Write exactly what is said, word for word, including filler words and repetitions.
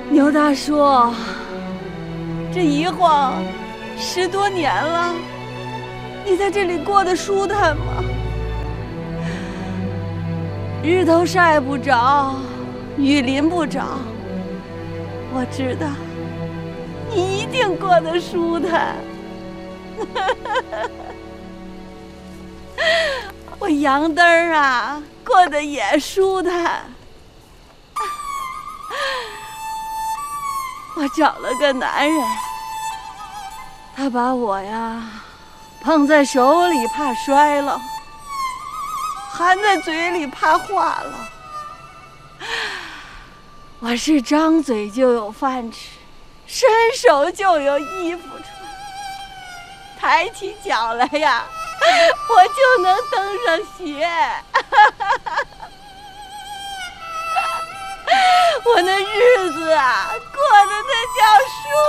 牛大叔，这一晃十多年了，你在这里过得舒坦吗？日头晒不着，雨淋不着，我知道你一定过得舒坦。我杨灯儿啊，过得也舒坦。我找了个男人，他把我呀捧在手里怕摔了，含在嘴里怕化了。我是张嘴就有饭吃，伸手就有衣服穿，抬起脚来呀，我就能蹬上鞋。我那日子啊，过得那叫舒